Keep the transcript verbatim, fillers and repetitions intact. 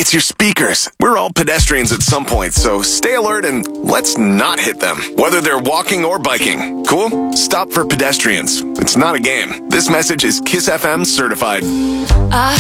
it's your speakers. We're all pedestrians at some point, so stay alert and let's not hit them, whether they're walking or biking. Cool? Stop for pedestrians. It's not a game. This message is Kiss F M certified. I